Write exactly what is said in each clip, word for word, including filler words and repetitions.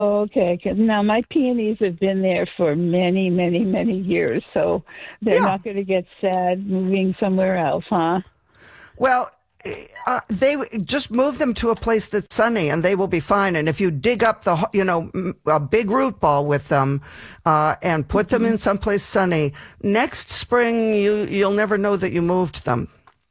Okay, 'cause now my peonies have been there for many, many, many years, so they're Yeah. not going to get sad moving somewhere else, huh? Well, uh, they just move them to a place that's sunny, and they will be fine. And if you dig up the, you know, a big root ball with them, uh, and put them in someplace sunny, next spring you you'll never know that you moved them.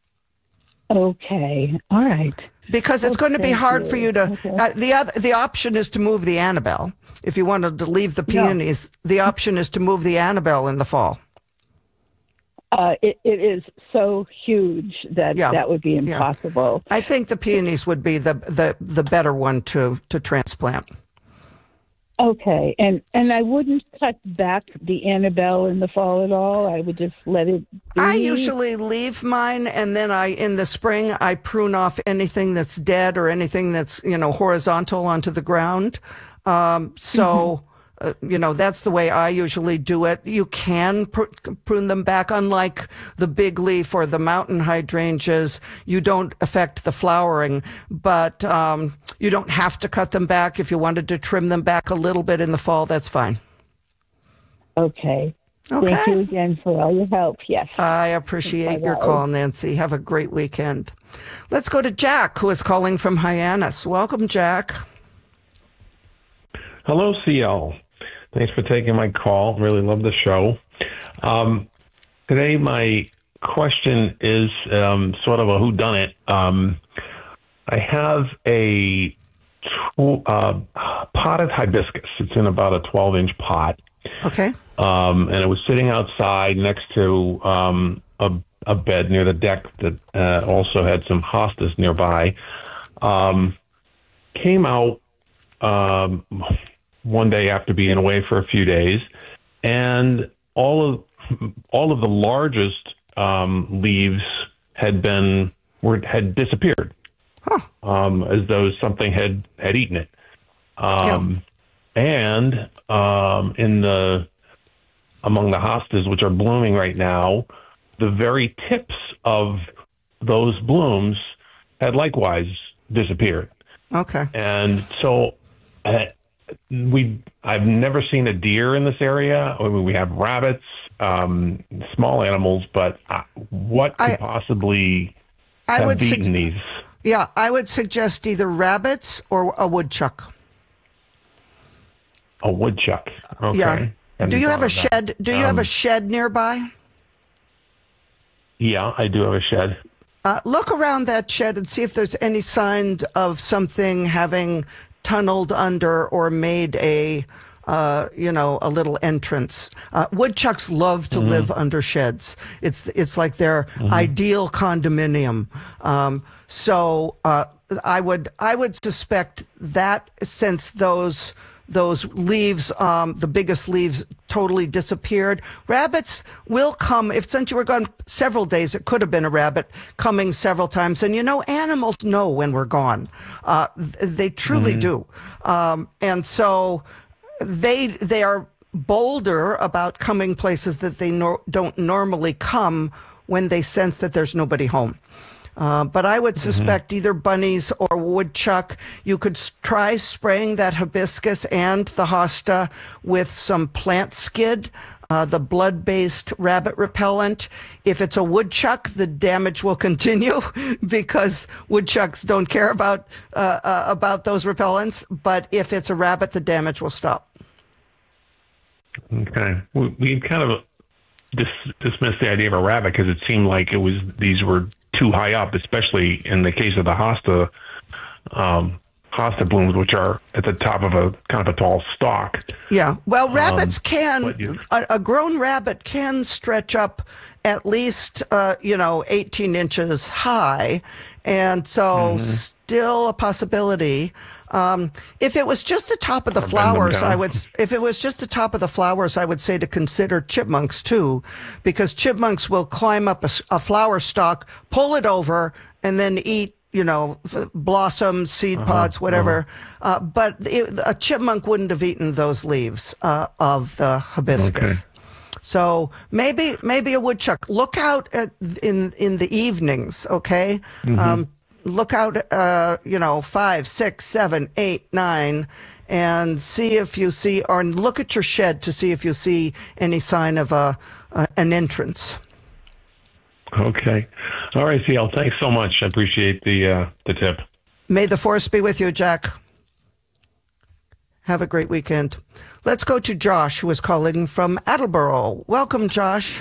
Okay, all right. Because it's Oh, going to be thank hard you. for you to. Okay. Uh, the other, the option is to move the Annabelle. If you wanted to leave the No. peonies, the option is to move the Annabelle in the fall. Uh, it, it is so huge that Yeah. that would be Yeah. impossible. I think the peonies would be the the, the better one to, to transplant. Okay, and and I wouldn't cut back the Annabelle in the fall at all. I would just let it be. I usually leave mine, and then I, in the spring, I prune off anything that's dead or anything that's, you know, horizontal onto the ground. Um, so, uh, you know, that's the way I usually do it. You can pr- prune them back, unlike the big leaf or the mountain hydrangeas. You don't affect the flowering, but um, you don't have to cut them back. If you wanted to trim them back a little bit in the fall, that's fine. Okay. Okay. Thank you again for all your help. Yes. I appreciate your Bye-bye. call, Nancy. Have a great weekend. Let's go to Jack, who is calling from Hyannis. Welcome, Jack. Hello, C L. Thanks for taking my call. Really love the show. Um, today, my question is um, sort of a whodunit. Um, I have a tw- uh, potted hibiscus. It's in about a twelve-inch pot. Okay. Um, and it was sitting outside next to um, a, a bed near the deck that uh, also had some hostas nearby. Um, came out um, one day after being away for a few days, and all of all of the largest um, leaves had been were had disappeared, Huh. um, as though something had had eaten it. Um, yeah. And um, in the among the hostas, which are blooming right now, the very tips of those blooms had likewise disappeared. Okay. And so uh, we, I've never seen a deer in this area. I mean, we have rabbits, um, small animals, but uh, what could I, possibly I have would eaten su- these? Yeah, I would suggest either rabbits or a woodchuck. A woodchuck. Okay. Yeah. Do you have a Hadn't thought of shed? that. Do you have a Um, shed nearby? Yeah, I do have a shed. Uh, look around that shed and see if there's any sign of something having tunneled under or made a, uh, you know, a little entrance. Uh, woodchucks love to Mm-hmm. live under sheds. It's it's like their Mm-hmm. ideal condominium. Um, so uh, I would I would suspect that since those. Those leaves, um, the biggest leaves totally disappeared. Rabbits will come, if since you were gone several days, it could have been a rabbit coming several times. And you know, animals know when we're gone. Uh, they truly Mm-hmm. do. Um, and so they, they are bolder about coming places that they nor- don't normally come when they sense that there's nobody home. Uh, but I would suspect mm-hmm. either bunnies or woodchuck. You could s- try spraying that hibiscus and the hosta with some plant skid, uh, the blood-based rabbit repellent. If it's a woodchuck, the damage will continue because woodchucks don't care about uh, uh, about those repellents. But if it's a rabbit, the damage will stop. Okay. We, we kind of dis- dismissed the idea of a rabbit because it seemed like it was these were too high up, especially in the case of the hosta um, hosta blooms, which are at the top of a kind of a tall stalk. Yeah. Well, rabbits Um, can, but you- a, a grown rabbit can stretch up at least, uh, you know, eighteen inches high. And so Mm-hmm. still a possibility. Um, if it was just the top of the Or bend them flowers, down. I would, if it was just the top of the flowers, I would say to consider chipmunks too, because chipmunks will climb up a, s- a flower stalk, pull it over, and then eat, you know, f- blossoms, seed Uh-huh, pods, whatever. Uh, but it, a chipmunk wouldn't have eaten those leaves uh, of the hibiscus. Okay. So maybe maybe a woodchuck. Look out at in in the evenings, okay? Mm-hmm. Um, look out, uh, you know, five, six, seven, eight, nine, and see if you see, or look at your shed to see if you see any sign of a, a an entrance. Okay. All right, C L. Thanks so much. I appreciate the uh, the tip. May the force be with you, Jack. Have a great weekend. Let's go to Josh, who is calling from Attleboro. Welcome, Josh.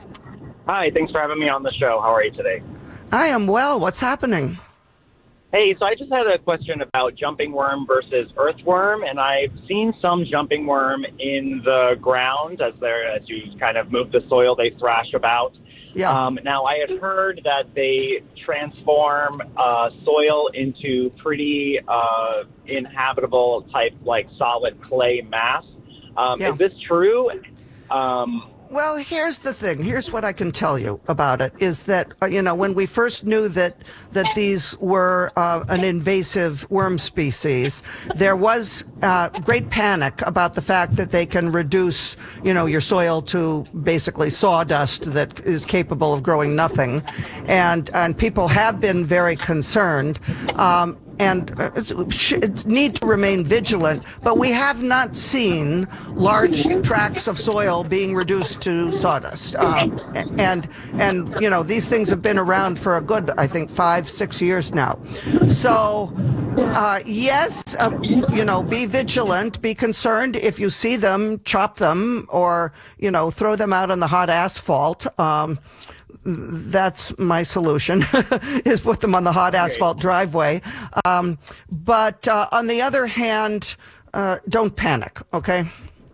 Hi, thanks for having me on the show. How are you today? I am well. What's happening? Hey, so I just had a question about jumping worm versus earthworm, and I've seen some jumping worm in the ground as they're as you kind of move the soil, they thrash about. Yeah. Um, now, I had heard that they transform uh, soil into pretty uh, inhabitable type, like solid clay mass. Um, Yeah. Is this true? Um, Well, here's the thing. Here's what I can tell you about it is that, uh, you know, when we first knew that that these were uh, an invasive worm species, there was uh, great panic about the fact that they can reduce, you know, your soil to basically sawdust that is capable of growing nothing. And, and people have been very concerned. Um, and uh, sh- need to remain vigilant, but we have not seen large tracts of soil being reduced to sawdust. Um, and, and, you know, these things have been around for a good, I think, five, six years now. So, uh, yes, uh, you know, be vigilant, be concerned. If you see them, chop them or, you know, throw them out on the hot asphalt. Um, That's my solution, is put them on the hot asphalt driveway. Um, but uh, on the other hand, uh, don't panic, okay?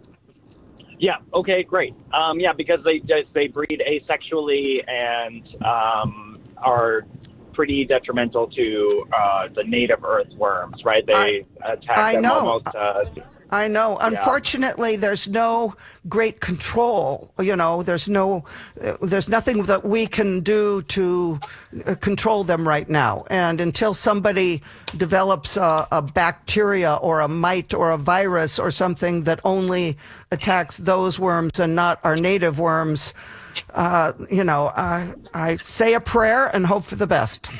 Yeah. Okay. Great. Um, yeah, because they just they breed asexually and um, are pretty detrimental to uh, the native earthworms, right? They I, attack I them know. almost. Uh, I know. Unfortunately, yeah. There's no great control. You know, there's no, uh, there's nothing that we can do to uh, control them right now. And until somebody develops a, a bacteria or a mite or a virus or something that only attacks those worms and not our native worms, uh, you know, I, I say a prayer and hope for the best.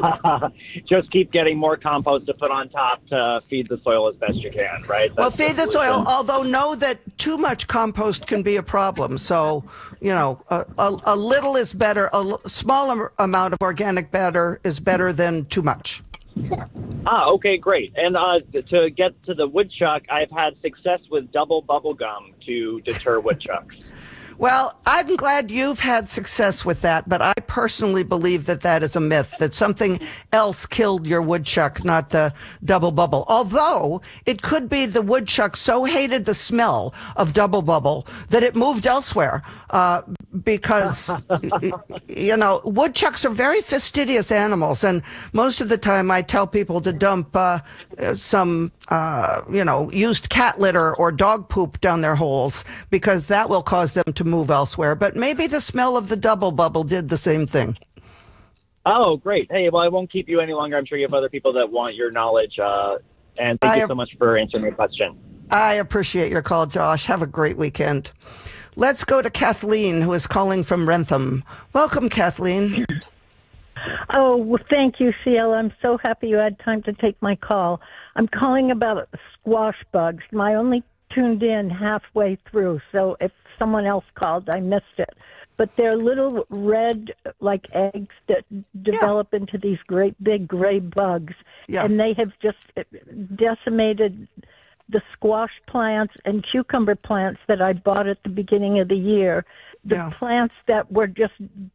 Just keep getting more compost to put on top to feed the soil as best you can, right? That's well, feed the, the soil, although know that too much compost can be a problem. So, you know, a, a, a little is better. A l- small am- amount of organic matter is better than too much. Ah, okay, great. And uh, to get to the woodchuck, I've had success with double bubble gum to deter woodchucks. Well, I'm glad you've had success with that, but I personally believe that that is a myth, that something else killed your woodchuck, not the double bubble. Although it could be the woodchuck so hated the smell of double bubble that it moved elsewhere, uh, because, you know, woodchucks are very fastidious animals. And most of the time I tell people to dump uh, some, uh, you know, used cat litter or dog poop down their holes, because that will cause them to move elsewhere. But maybe the smell of the double bubble did the same thing. Oh, great. Hey, well, I won't keep you any longer. I'm sure you have other people that want your knowledge. Uh, and thank I, you so much for answering my question. I appreciate your call, Josh. Have a great weekend. Let's go to Kathleen, who is calling from Rentham. Welcome, Kathleen. Oh, well, thank you, C L. I'm so happy you had time to take my call. I'm calling about squash bugs. I only tuned in halfway through, so if someone else called, I missed it. But they're little red, like eggs that develop yeah. into these great big gray bugs. Yeah. And they have just decimated the squash plants and cucumber plants that I bought at the beginning of the year. The yeah. plants that were just,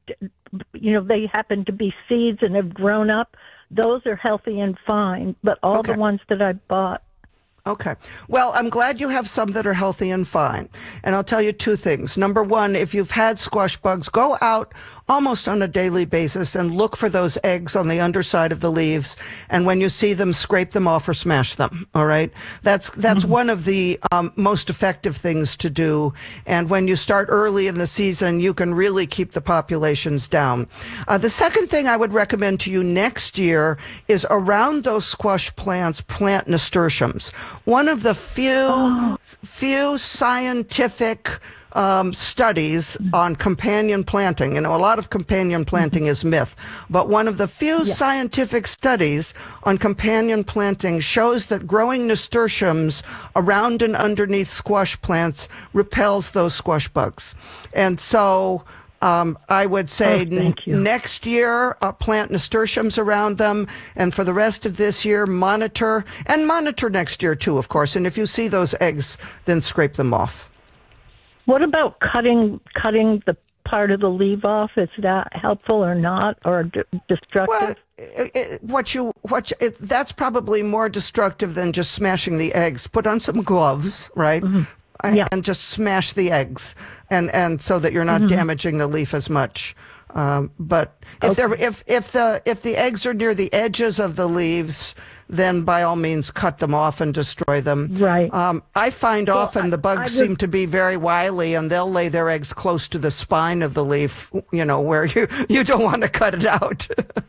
you know, they happen to be seeds and have grown up, those are healthy and fine. But all okay. the ones that I bought. Okay. Well, I'm glad you have some that are healthy and fine. And I'll tell you two things. Number one, if you've had squash bugs, go out almost on a daily basis and look for those eggs on the underside of the leaves. And when you see them, scrape them off or smash them. All right. That's, that's mm-hmm. one of the um, most effective things to do. And when you start early in the season, you can really keep the populations down. Uh, the second thing I would recommend to you next year is around those squash plants, plant nasturtiums. one of the few oh. few scientific um, studies on companion planting. You know, a lot of companion planting is myth, but one of the few yeah. scientific studies on companion planting shows that growing nasturtiums around and underneath squash plants repels those squash bugs. And so Um, I would say oh, n- next year, uh, plant nasturtiums around them. And for the rest of this year, monitor and monitor next year, too, of course. And if you see those eggs, then scrape them off. What about cutting cutting the part of the leaf off? Is that helpful or not, or d- destructive? Well, it, it, what you what you, it, that's probably more destructive than just smashing the eggs. Put on some gloves, right? Mm-hmm. Yeah. And just smash the eggs, and, and so that you're not mm-hmm. damaging the leaf as much. Um, but if okay. they're if if the if the eggs are near the edges of the leaves, then by all means cut them off and destroy them. Right. Um, I find well, often I, the bugs I would... seem to be very wily, and they'll lay their eggs close to the spine of the leaf. You know, where you you don't want to cut it out.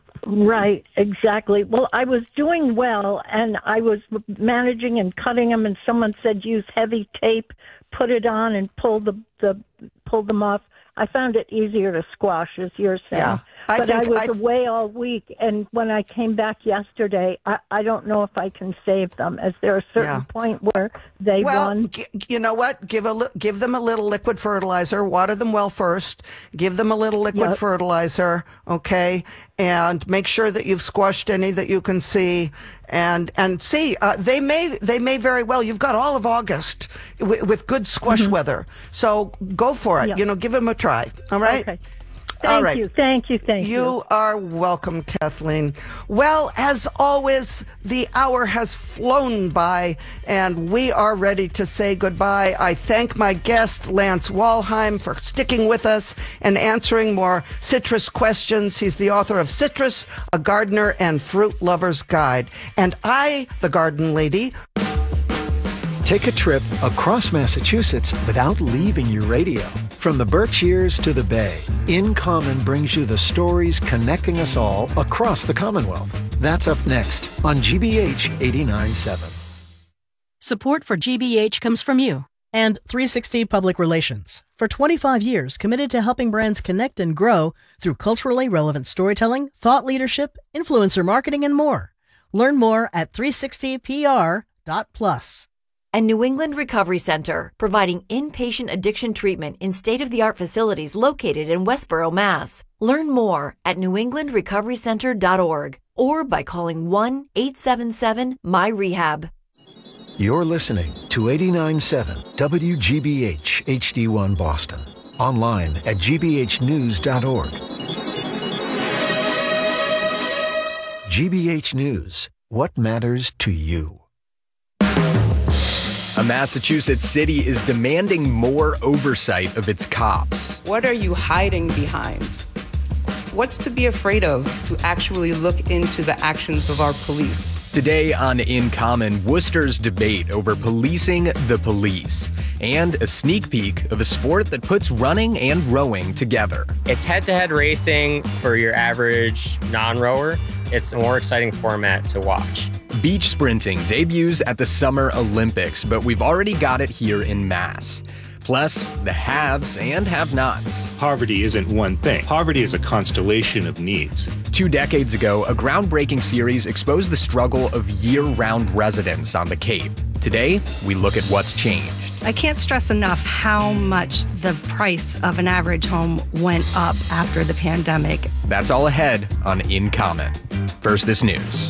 Right, exactly. Well, I was doing well, and I was managing and cutting them, and someone said use heavy tape, put it on, and pull the, the pull them off. I found it easier to squash, as you're saying. Yeah, I but think I was I... away all week, and when I came back yesterday, I, I don't know if I can save them. Is there a certain yeah. point where they well, run? G- you know what? Give a li- give them a little liquid fertilizer. Water them well first. Give them a little liquid Yep. fertilizer, okay? And make sure that you've squashed any that you can see. And and see, uh, they may they may very well. You've got all of August w- with good squash Mm-hmm. weather, so go for it. Yep. You know, give them a try. All right. Okay. Thank All right. you, thank you, thank you. You are welcome, Kathleen. Well, as always, the hour has flown by, and we are ready to say goodbye. I thank my guest, Lance Walheim, for sticking with us and answering more citrus questions. He's the author of Citrus, A Gardener and Fruit Lover's Guide. And I, the garden lady... Take a trip across Massachusetts without leaving your radio. From the Berkshires to the Bay, In Common brings you the stories connecting us all across the Commonwealth. That's up next on G B H eighty-nine point seven. Support for G B H comes from you. And three sixty Public Relations. For twenty-five years, committed to helping brands connect and grow through culturally relevant storytelling, thought leadership, influencer marketing, and more. Learn more at three sixty P R dot plus. And New England Recovery Center, providing inpatient addiction treatment in state-of-the-art facilities located in Westboro, Mass. Learn more at new england recovery center dot org or by calling one eight seven seven M Y rehab. You're listening to eighty-nine point seven W G B H H D one Boston. Online at g b h news dot org. G B H News. What matters to you? A Massachusetts city is demanding more oversight of its cops. What are you hiding behind? What's to be afraid of to actually look into the actions of our police? Today on In Common, Worcester's debate over policing the police, and a sneak peek of a sport that puts running and rowing together. It's head-to-head racing for your average non-rower. It's a more exciting format to watch. Beach sprinting debuts at the Summer Olympics, but we've already got it here in Mass. Plus, the haves and have-nots. Poverty isn't one thing. Poverty is a constellation of needs. Two decades ago, a groundbreaking series exposed the struggle of year-round residents on the Cape. Today, we look at what's changed. I can't stress enough how much the price of an average home went up after the pandemic. That's all ahead on In Common. First, this news.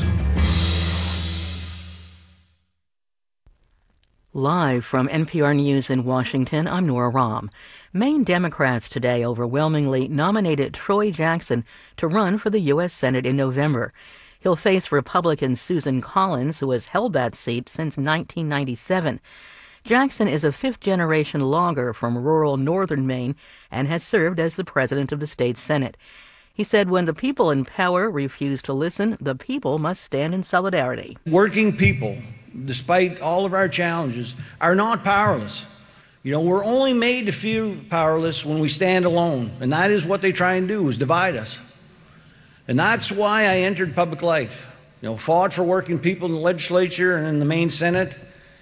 Live from N P R News in Washington, I'm Nora Rahm. Maine Democrats today overwhelmingly nominated Troy Jackson to run for the U S Senate in November. He'll face Republican Susan Collins, who has held that seat since nineteen ninety-seven. Jackson is a fifth-generation logger from rural northern Maine and has served as the president of the state Senate. He said when the people in power refuse to listen, the people must stand in solidarity. Working people, despite all of our challenges, are not powerless. You know, we're only made to feel powerless when we stand alone, and that is what they try and do, is divide us. And that's why I entered public life. You know, fought for working people in the legislature and in the Maine Senate,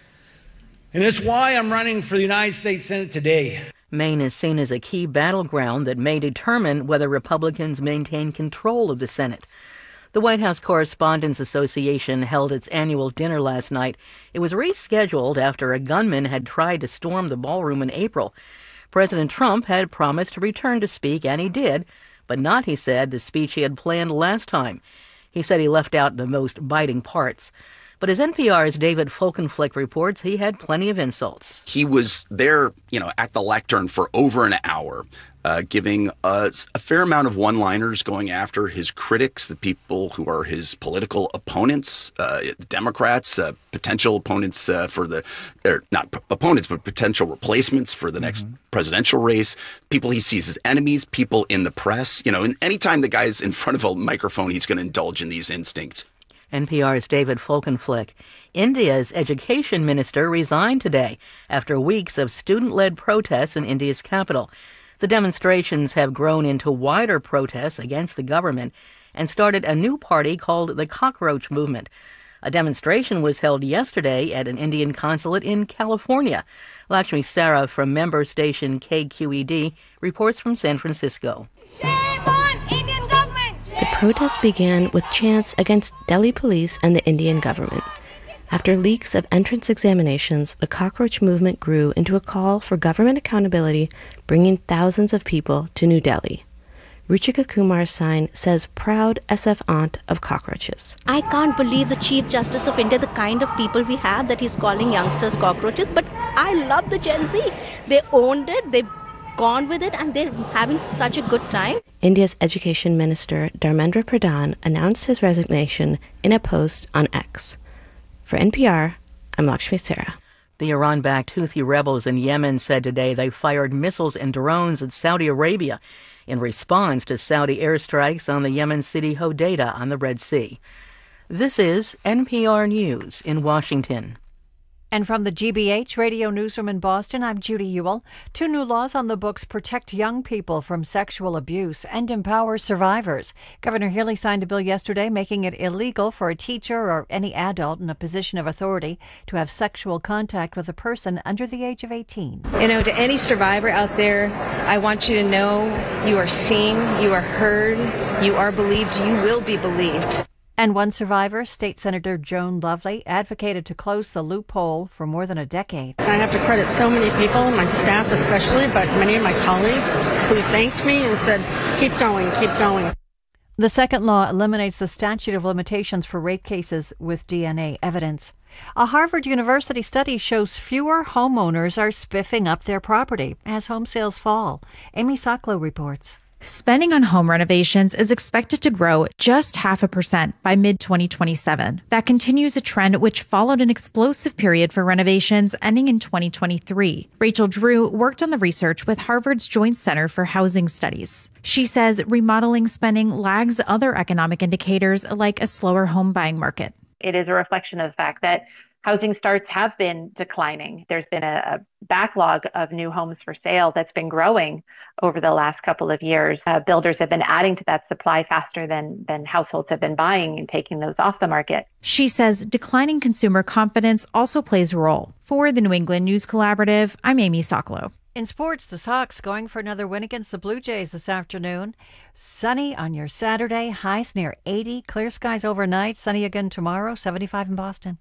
And it's why I'm running for the United States Senate today. Maine is seen as a key battleground that may determine whether Republicans maintain control of the Senate. The White House Correspondents Association held its annual dinner last night. It was rescheduled after a gunman had tried to storm the ballroom in April. President Trump had promised to return to speak, and he did, but not, he said, the speech he had planned last time. He said he left out the most biting parts. But as N P R's David Folkenflik reports, he had plenty of insults. He was there, you know, at the lectern for over an hour, uh, giving us a fair amount of one-liners going after his critics, the people who are his political opponents, uh, Democrats, uh, potential opponents uh, for the, or not p- opponents, but potential replacements for the mm-hmm. next presidential race, people he sees as enemies, people in the press. You know, and anytime the guy's in front of a microphone, he's going to indulge in these instincts. N P R's David Folkenflik. India's education minister resigned today after weeks of student-led protests in India's capital. The demonstrations have grown into wider protests against the government and started a new party called the Cockroach Movement. A demonstration was held yesterday at an Indian consulate in California. Lakshmi Sarah from member station K Q E D reports from San Francisco. Shame on Indian government! The protests began with chants against Delhi police and the Indian government. After leaks of entrance examinations, the Cockroach Movement grew into a call for government accountability, bringing thousands of people to New Delhi. Ruchika Kumar Sain says proud S F aunt of cockroaches. I can't believe the Chief Justice of India, the kind of people we have, that he's calling youngsters cockroaches, but I love the Gen Z. They owned it, they've gone with it, and they're having such a good time. India's Education Minister Dharmendra Pradhan announced his resignation in a post on X. For N P R, I'm Lakshmi Sarah. The Iran-backed Houthi rebels in Yemen said today they fired missiles and drones at Saudi Arabia in response to Saudi airstrikes on the Yemen city Hodeidah on the Red Sea. This is N P R News in Washington. And from the G B H Radio Newsroom in Boston, I'm Judy Ewell. Two new laws on the books protect young people from sexual abuse and empower survivors. Governor Healey signed a bill yesterday making it illegal for a teacher or any adult in a position of authority to have sexual contact with a person under the age of eighteen. You know, to any survivor out there, I want you to know you are seen, you are heard, you are believed, you will be believed. And one survivor, State Senator Joan Lovely, advocated to close the loophole for more than a decade. I have to credit so many people, my staff especially, but many of my colleagues who thanked me and said, keep going, keep going. The second law eliminates the statute of limitations for rape cases with D N A evidence. A Harvard University study shows fewer homeowners are spiffing up their property as home sales fall. Amy Soklow reports. Spending on home renovations is expected to grow just half a percent by mid twenty twenty-seven. That continues a trend which followed an explosive period for renovations ending in twenty twenty-three. Rachel Drew worked on the research with Harvard's Joint Center for Housing Studies. She says remodeling spending lags other economic indicators like a slower home buying market. It is a reflection of the fact that housing starts have been declining. There's been a, a backlog of new homes for sale that's been growing over the last couple of years. Uh, builders have been adding to that supply faster than, than households have been buying and taking those off the market. She says declining consumer confidence also plays a role. For the New England News Collaborative, I'm Amy Soklow. In sports, the Sox going for another win against the Blue Jays this afternoon. Sunny on your Saturday, highs near eighty. Clear skies overnight, sunny again tomorrow, seventy-five in Boston.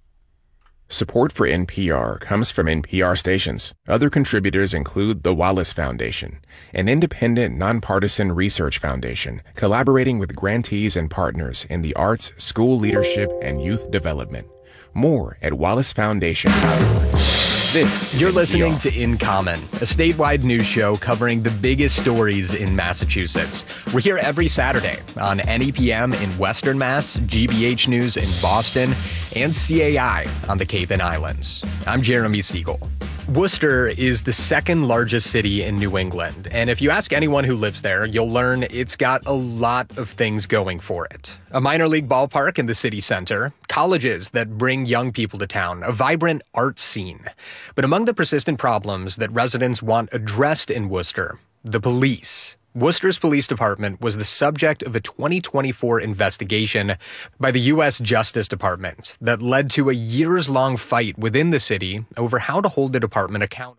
Support for N P R comes from N P R stations. Other contributors include the Wallace Foundation, an independent, nonpartisan research foundation collaborating with grantees and partners in the arts, school leadership, and youth development. More at wallace foundation dot org. This You're listening to In Common, a statewide news show covering the biggest stories in Massachusetts. We're here every Saturday on N E P M in Western Mass, G B H News in Boston, and C A I on the Cape and Islands. I'm Jeremy Siegel. Worcester is the second largest city in New England, and if you ask anyone who lives there, you'll learn it's got a lot of things going for it. A minor league ballpark in the city center, colleges that bring young people to town, a vibrant art scene. But among the persistent problems that residents want addressed in Worcester, the police. Worcester's police department was the subject of a twenty twenty-four investigation by the U S Justice Department that led to a years-long fight within the city over how to hold the department accountable.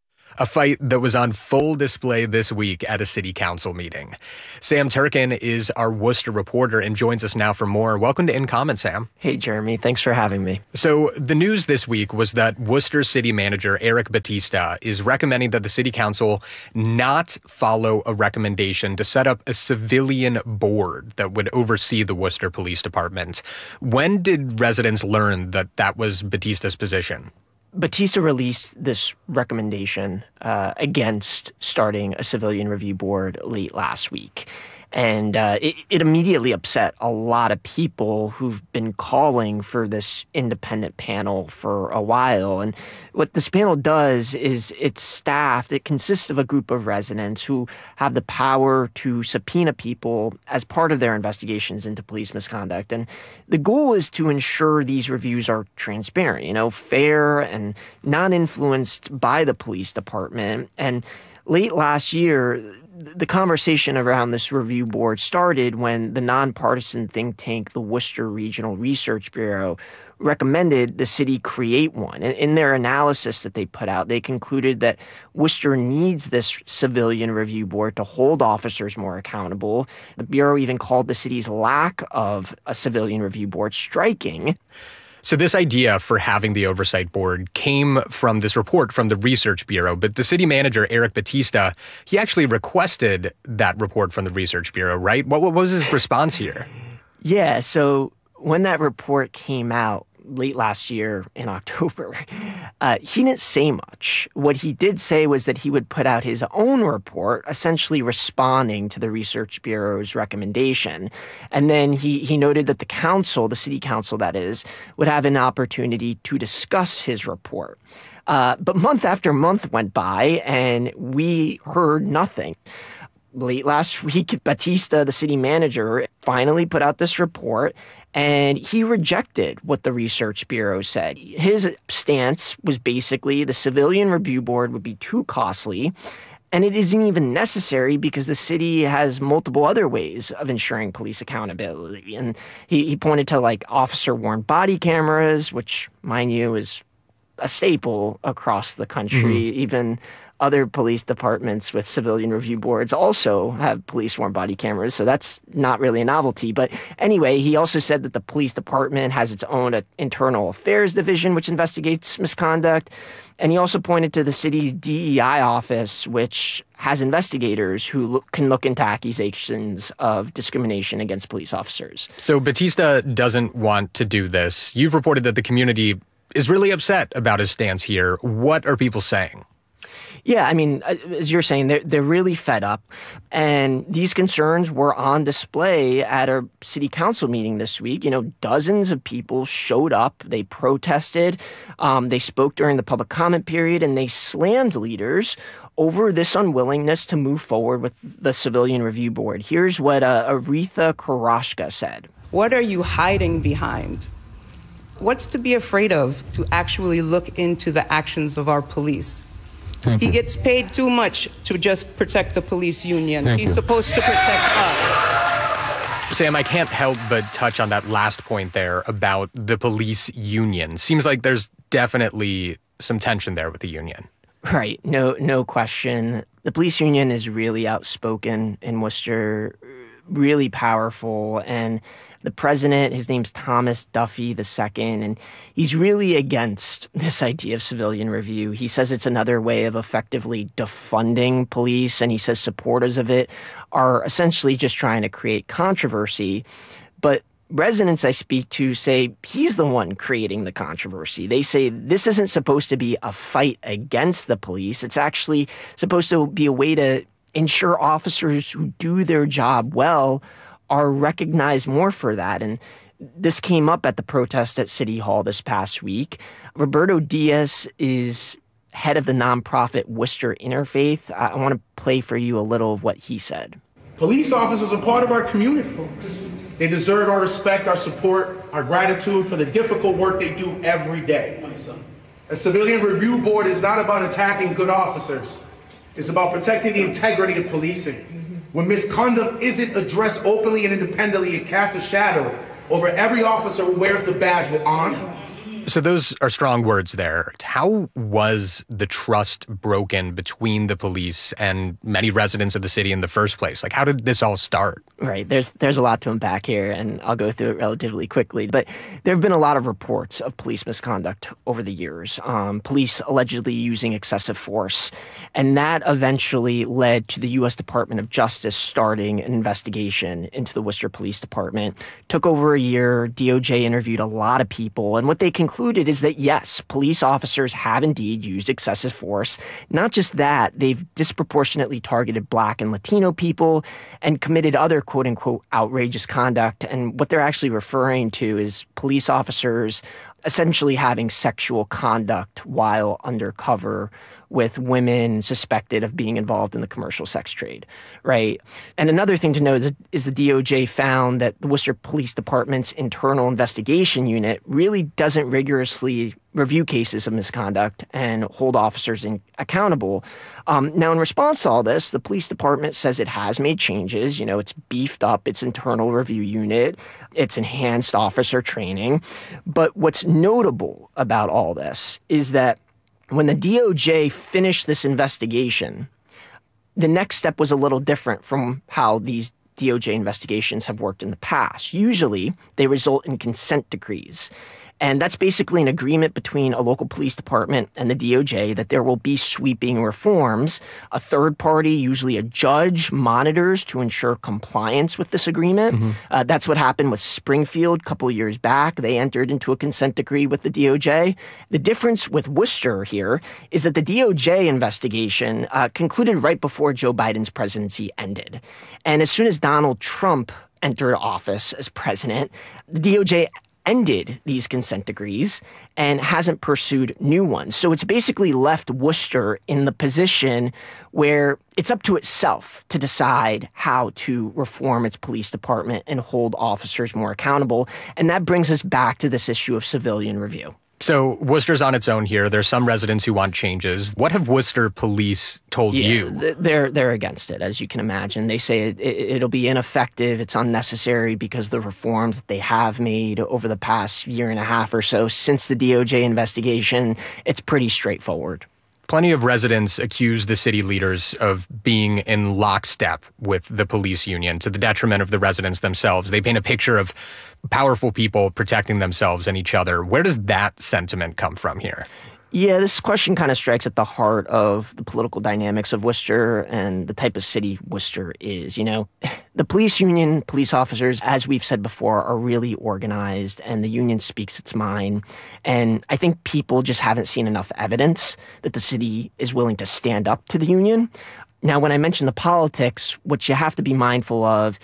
A fight that was on full display this week at a city council meeting. Sam Turkin is our Worcester reporter and joins us now for more. Welcome to In Common, Sam. Hey, Jeremy. Thanks for having me. So the news this week was that Worcester City Manager Eric Batista is recommending that the city council not follow a recommendation to set up a civilian board that would oversee the Worcester Police Department. When did residents learn that that was Batista's position? Batista released this recommendation uh, against starting a civilian review board late last week. And uh, it, it immediately upset a lot of people who've been calling for this independent panel for a while. And what this panel does is it's staffed. It consists of a group of residents who have the power to subpoena people as part of their investigations into police misconduct. And the goal is to ensure these reviews are transparent, you know, fair and not influenced by the police department. And late last year, the conversation around this review board started when the nonpartisan think tank, the Worcester Regional Research Bureau, recommended the city create one. And in their analysis that they put out, they concluded that Worcester needs this civilian review board to hold officers more accountable. The Bureau even called the city's lack of a civilian review board striking. So this idea for having the oversight board came from this report from the Research Bureau, but the city manager, Eric Batista, he actually requested that report from the Research Bureau, right? What, what was his response here? Yeah, so when that report came out late last year in October, uh, he didn't say much. What he did say was that he would put out his own report, essentially responding to the Research Bureau's recommendation. And then he, he noted that the council, the city council that is, would have an opportunity to discuss his report. Uh, but month after month went by and we heard nothing. Late last week, Batista, the city manager, finally put out this report, and he rejected what the Research Bureau said. His stance was basically the civilian review board would be too costly, and it isn't even necessary because the city has multiple other ways of ensuring police accountability. And he, he pointed to like officer-worn body cameras, which, mind you, is a staple across the country. Mm-hmm. Even other police departments with civilian review boards also have police-worn body cameras, so that's not really a novelty. But anyway, he also said that the police department has its own uh, internal affairs division, which investigates misconduct. And he also pointed to the city's D E I office, which has investigators who look, can look into accusations of discrimination against police officers. So Batista doesn't want to do this. You've reported that the community is really upset about his stance here. What are people saying? Yeah, I mean, as you're saying, they're, they're really fed up. And these concerns were on display at a city council meeting this week. You know, dozens of people showed up. They protested. Um, they spoke during the public comment period, and they slammed leaders over this unwillingness to move forward with the Civilian Review Board. Here's what uh, Aretha Koroshka said. What are you hiding behind? What's to be afraid of to actually look into the actions of our police? Thank he you. gets paid too much to just protect the police union. Thank He's you. supposed to protect us. Sam, I can't help but touch on that last point there about the police union. Seems like there's definitely some tension there with the union. Right. No, no question. The police union is really outspoken in Worcester, really powerful. And the president, his name's Thomas Duffy the Second, and he's really against this idea of civilian review. He says it's another way of effectively defunding police, and he says supporters of it are essentially just trying to create controversy. But residents I speak to say he's the one creating the controversy. They say this isn't supposed to be a fight against the police. It's actually supposed to be a way to ensure officers who do their job well are recognized more for that. And this came up at the protest at City Hall this past week. Roberto Diaz is head of the nonprofit Worcester Interfaith. I want to play for you a little of what he said. Police officers are part of our community. They deserve our respect, our support, our gratitude for the difficult work they do every day. A civilian review board is not about attacking good officers. It's about protecting the integrity of policing. When misconduct isn't addressed openly and independently, it casts a shadow over every officer who wears the badge with honor. So those are strong words there. How was the trust broken between the police and many residents of the city in the first place? Like, how did this all start? Right. There's there's a lot to unpack here, and I'll go through it relatively quickly. But there have been a lot of reports of police misconduct over the years, um, police allegedly using excessive force. And that eventually led to the U S Department of Justice starting an investigation into the Worcester Police Department. Took over a year. D O J interviewed a lot of people. And what they concluded is that, yes, police officers have indeed used excessive force. Not just that, they've disproportionately targeted Black and Latino people and committed other quote unquote outrageous conduct. And what they're actually referring to is police officers essentially having sexual conduct while undercover with women suspected of being involved in the commercial sex trade, right? And another thing to note is, is the D O J found that the Worcester Police Department's internal investigation unit really doesn't rigorously review cases of misconduct and hold officers in, accountable. Um, now, in response to all this, the police department says it has made changes. You know, it's beefed up its internal review unit. It's enhanced officer training. But what's notable about all this is that when the D O J finished this investigation, the next step was a little different from how these D O J investigations have worked in the past. Usually, they result in consent decrees. And that's basically an agreement between a local police department and the D O J that there will be sweeping reforms. A third party, usually a judge, monitors to ensure compliance with this agreement. Mm-hmm. Uh, that's what happened with Springfield a couple of years back. They entered into a consent decree with the D O J. The difference with Worcester here is that the D O J investigation uh, concluded right before Joe Biden's presidency ended. And as soon as Donald Trump entered office as president, the D O J ended these consent decrees and hasn't pursued new ones. So it's basically left Worcester in the position where it's up to itself to decide how to reform its police department and hold officers more accountable. And that brings us back to this issue of civilian review. So Worcester's on its own here. There's some residents who want changes. What have Worcester police told yeah, you? They're they're against it, as you can imagine. They say it, it, it'll be ineffective. It's unnecessary because the reforms that they have made over the past year and a half or so since the D O J investigation, it's pretty straightforward. Plenty of residents accuse the city leaders of being in lockstep with the police union to the detriment of the residents themselves. They paint a picture of powerful people protecting themselves and each other. Where does that sentiment come from here? Yeah, this question kind of strikes at the heart of the political dynamics of Worcester and the type of city Worcester is. You know, the police union, police officers, as we've said before, are really organized, and the union speaks its mind. And I think people just haven't seen enough evidence that the city is willing to stand up to the union. Now, when I mention the politics, what you have to be mindful of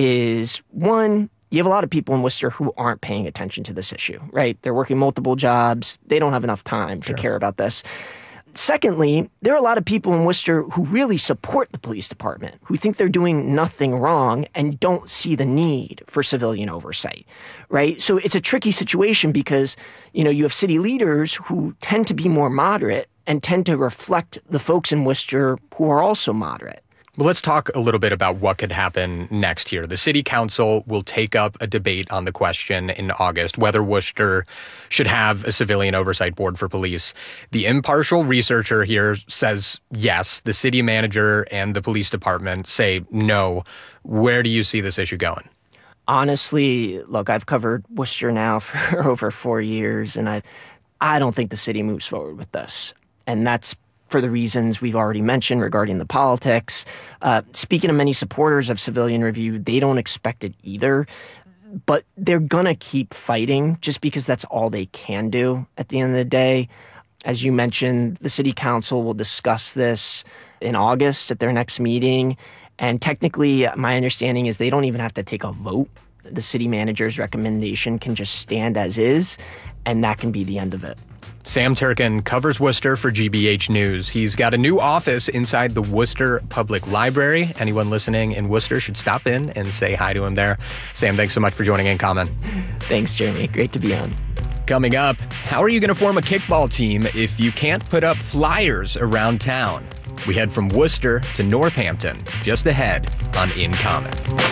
is, one, you have a lot of people in Worcester who aren't paying attention to this issue, right? They're working multiple jobs. They don't have enough time sure. to care about this. Secondly, there are a lot of people in Worcester who really support the police department, who think they're doing nothing wrong and don't see the need for civilian oversight, right? So it's a tricky situation because, you know, you have city leaders who tend to be more moderate and tend to reflect the folks in Worcester who are also moderate. Well, let's talk a little bit about what could happen next here. The city council will take up a debate on the question in August, whether Worcester should have a civilian oversight board for police. The impartial researcher here says yes. The city manager and the police department say no. Where do you see this issue going? Honestly, look, I've covered Worcester now for over four years, and I, I don't think the city moves forward with this. And that's for the reasons we've already mentioned regarding the politics. Uh, speaking of many supporters of civilian review, they don't expect it either. But they're going to keep fighting just because that's all they can do at the end of the day. As you mentioned, the city council will discuss this in August at their next meeting. And technically, my understanding is they don't even have to take a vote. The city manager's recommendation can just stand as is, and that can be the end of it. Sam Turken covers Worcester for G B H News. He's got a new office inside the Worcester Public Library. Anyone listening in Worcester should stop in and say hi to him there. Sam, thanks so much for joining in, Common. Thanks, Jeremy. Great to be on. Coming up, how are you going to form a kickball team if you can't put up flyers around town? We head from Worcester to Northampton, just ahead on In Common.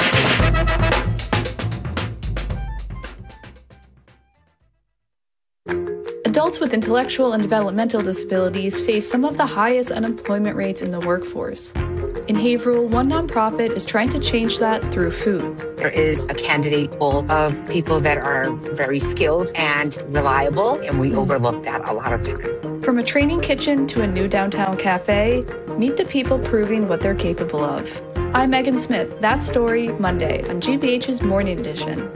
Adults with intellectual and developmental disabilities face some of the highest unemployment rates in the workforce. In Haverhill, one nonprofit is trying to change that through food. There is a candidate pool of people that are very skilled and reliable, and we overlook that a lot of times. From a training kitchen to a new downtown cafe, meet the people proving what they're capable of. I'm Megan Smith. That story, Monday on G B H's Morning Edition.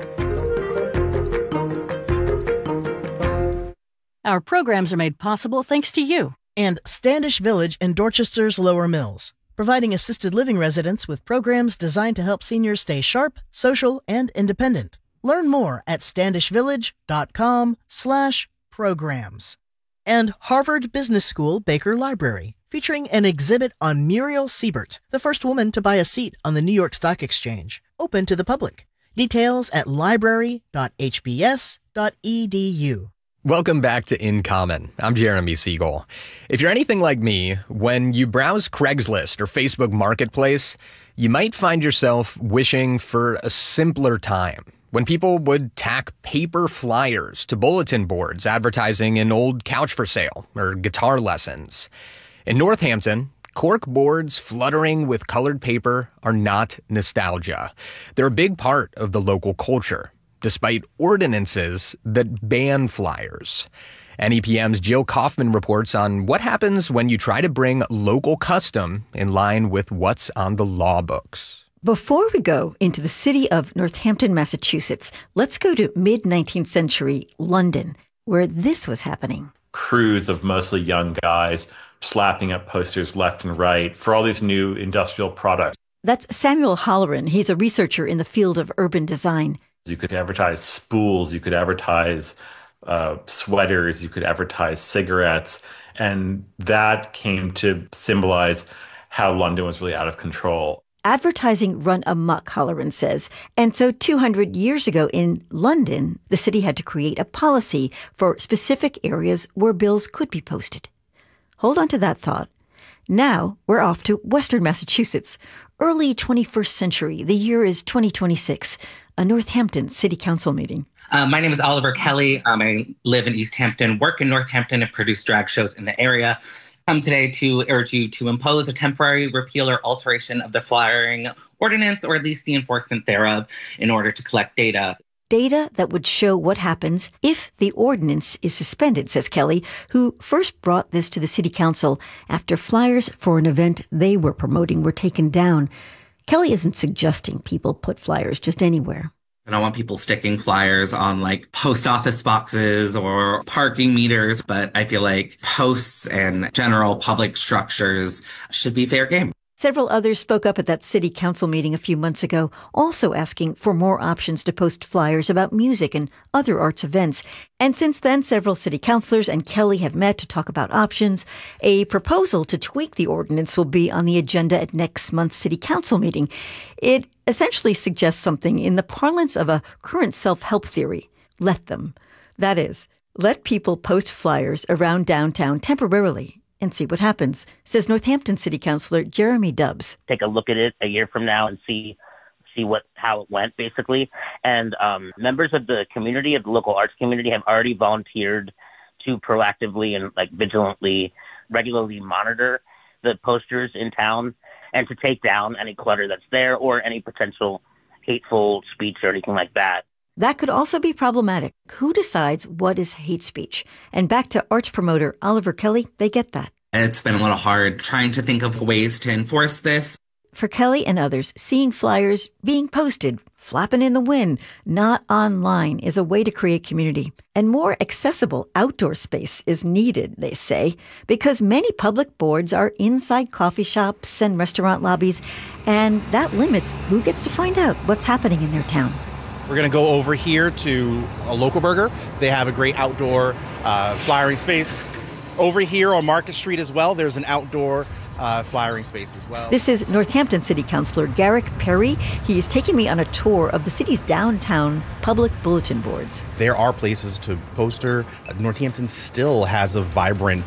Our programs are made possible thanks to you and Standish Village in Dorchester's Lower Mills, providing assisted living residents with programs designed to help seniors stay sharp, social, and independent. Learn more at standishvillage.com slash programs. And Harvard Business School Baker Library, featuring an exhibit on Muriel Siebert, the first woman to buy a seat on the New York Stock Exchange, open to the public. Details at library dot h b s dot e d u. Welcome back to In Common. I'm Jeremy Siegel. If you're anything like me, when you browse Craigslist or Facebook Marketplace, you might find yourself wishing for a simpler time, when people would tack paper flyers to bulletin boards advertising an old couch for sale or guitar lessons. In Northampton, cork boards fluttering with colored paper are not nostalgia. They're a big part of the local culture, despite ordinances that ban flyers. N E P M's Jill Kaufman reports on what happens when you try to bring local custom in line with what's on the law books. Before we go into the city of Northampton, Massachusetts, let's go to mid-nineteenth century London, where this was happening. Crews of mostly young guys slapping up posters left and right for all these new industrial products. That's Samuel Holleran. He's a researcher in the field of urban design. You could advertise spools, you could advertise uh, sweaters, you could advertise cigarettes. And that came to symbolize how London was really out of control. Advertising run amok, Holleran says. And so two hundred years ago in London, the city had to create a policy for specific areas where bills could be posted. Hold on to that thought. Now we're off to Western Massachusetts. Early twenty-first century, the year is twenty twenty-six, a Northampton City Council meeting. Uh, my name is Oliver Kelly. Um, I live in East Hampton, work in Northampton, and produce drag shows in the area. I'm today to urge you to impose a temporary repeal or alteration of the flyering ordinance, or at least the enforcement thereof, in order to collect data. Data that would show what happens if the ordinance is suspended, says Kelly, who first brought this to the city council after flyers for an event they were promoting were taken down. Kelly isn't suggesting people put flyers just anywhere. I don't want people sticking flyers on like post office boxes or parking meters, but I feel like posts and general public structures should be fair game. Several others spoke up at that city council meeting a few months ago, also asking for more options to post flyers about music and other arts events. And since then, several city councilors and Kelly have met to talk about options. A proposal to tweak the ordinance will be on the agenda at next month's city council meeting. It essentially suggests something in the parlance of a current self-help theory. Let them. That is, let people post flyers around downtown temporarily and see what happens, says Northampton City Councilor Jeremy Dubbs. Take a look at it a year from now and see see what how it went, basically. And um, members of the community, of the local arts community, have already volunteered to proactively and like vigilantly, regularly monitor the posters in town and to take down any clutter that's there or any potential hateful speech or anything like that. That could also be problematic. Who decides what is hate speech? And back to arts promoter Oliver Kelly, they get that. It's been a little hard trying to think of ways to enforce this. For Kelly and others, seeing flyers being posted, flapping in the wind, not online, is a way to create community. And more accessible outdoor space is needed, they say, because many public boards are inside coffee shops and restaurant lobbies, and that limits who gets to find out what's happening in their town. We're going to go over here to a Local Burger. They have a great outdoor uh, flyering space. Over here on Market Street as well, there's an outdoor uh, flyering space as well. This is Northampton City Councilor Garrick Perry. He's taking me on a tour of the city's downtown public bulletin boards. There are places to poster. Northampton still has a vibrant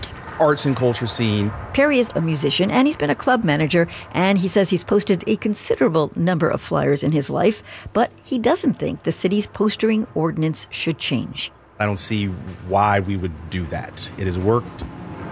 arts and culture scene. Perry is a musician, and he's been a club manager, and he says he's posted a considerable number of flyers in his life, but he doesn't think the city's postering ordinance should change. I don't see why we would do that. It has worked.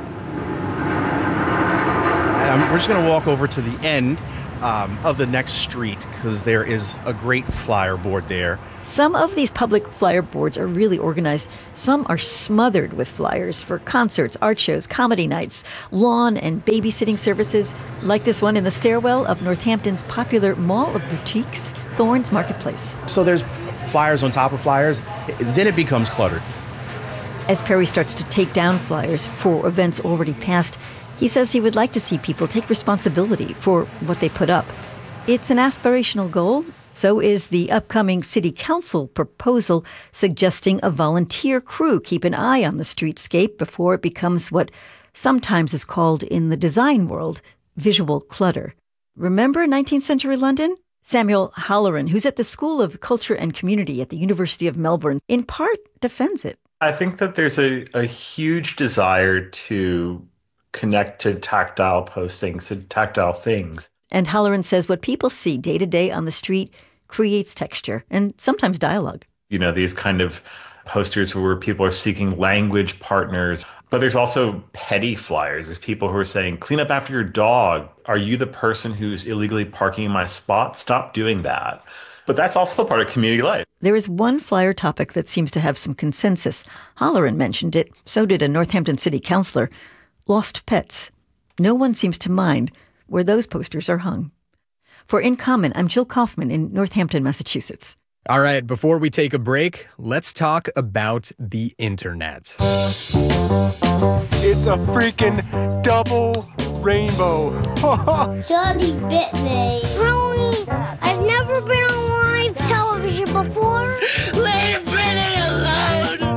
And we're just going to walk over to the end um, of the next street because there is a great flyer board there. Some of these public flyer boards are really organized. Some are smothered with flyers for concerts, art shows, comedy nights, lawn and babysitting services, like this one in the stairwell of Northampton's popular Mall of Boutiques, Thorns Marketplace. So there's flyers on top of flyers. Then it becomes cluttered. As Perry starts to take down flyers for events already passed, he says he would like to see people take responsibility for what they put up. It's an aspirational goal. So is the upcoming city council proposal suggesting a volunteer crew keep an eye on the streetscape before it becomes what sometimes is called in the design world visual clutter. Remember nineteenth century London? Samuel Halloran, who's at the School of Culture and Community at the University of Melbourne, in part defends it. I think that there's a, a huge desire to connect to tactile postings, to tactile things. And Halloran says what people see day to day on the street creates texture and sometimes dialogue. You know, these kind of posters where people are seeking language partners. But there's also petty flyers. There's people who are saying, clean up after your dog. Are you the person who's illegally parking in my spot? Stop doing that. But that's also part of community life. There is one flyer topic that seems to have some consensus. Halloran mentioned it. So did a Northampton city councillor. Lost pets. No one seems to mind where those posters are hung. For In Common, I'm Jill Kaufman in Northampton, Massachusetts. All right, before we take a break, let's talk about the internet. It's a freaking double rainbow. Charlie bit me. Really? I've never been on live television before. Let it alone.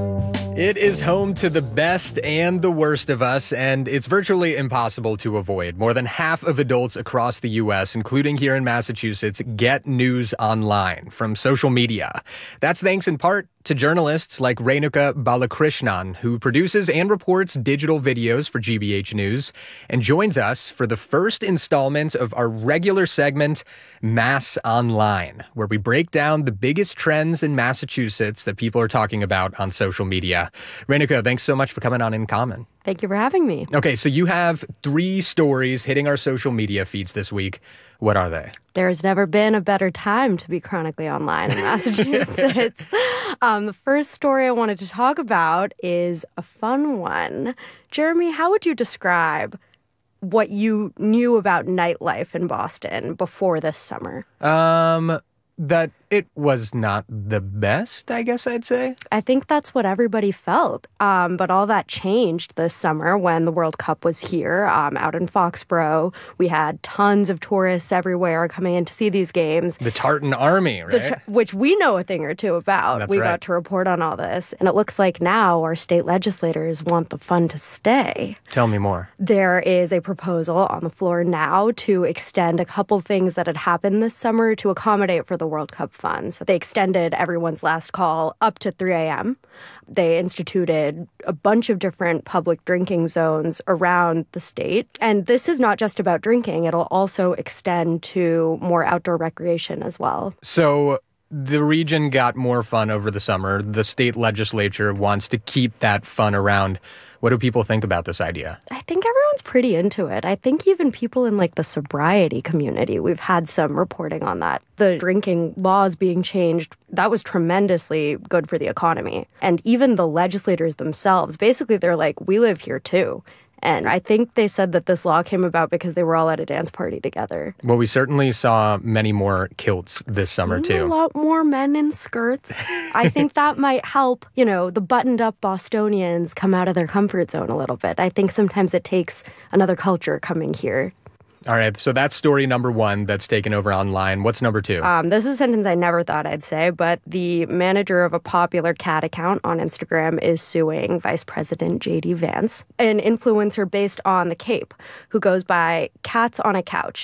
It is home to the best and the worst of us, and it's virtually impossible to avoid. More than half of adults across the U S, including here in Massachusetts, get news online from social media. That's thanks in part to journalists like Renuka Balakrishnan, who produces and reports digital videos for G B H News, and joins us for the first installment of our regular segment, Mass Online, where we break down the biggest trends in Massachusetts that people are talking about on social media. Renuka, thanks so much for coming on In Common. Thank you for having me. Okay, so you have three stories hitting our social media feeds this week. What are they? There's never been a better time to be chronically online in Massachusetts. um, the first story I wanted to talk about is a fun one. Jeremy, how would you describe what you knew about nightlife in Boston before this summer? Um, that it was not the best, I guess I'd say. I think that's what everybody felt. Um, but all that changed this summer when the World Cup was here um, out in Foxborough. We had tons of tourists everywhere coming in to see these games. The Tartan Army, right? The, which we know a thing or two about. That's we right. got to report on all this. And it looks like now our state legislators want the fun to stay. Tell me more. There is a proposal on the floor now to extend a couple things that had happened this summer to accommodate for the World Cup funds. They extended everyone's last call up to three a.m. They instituted a bunch of different public drinking zones around the state. And this is not just about drinking. It'll also extend to more outdoor recreation as well. So the region got more fun over the summer. The state legislature wants to keep that fun around. What do people think about this idea? I think everyone's pretty into it. I think even people in like the sobriety community, we've had some reporting on that. The drinking laws being changed, that was tremendously good for the economy. And even the legislators themselves, basically they're like, we live here too. And I think they said that this law came about because they were all at a dance party together. Well, we certainly saw many more kilts this summer, too. A lot more men in skirts. I think that might help, you know, the buttoned-up Bostonians come out of their comfort zone a little bit. I think sometimes it takes another culture coming here. All right, so that's story number one that's taken over online. What's number two? Um, this is a sentence I never thought I'd say, but the manager of a popular cat account on Instagram is suing Vice President J D Vance, an influencer based on The Cape, who goes by Cats on a Couch.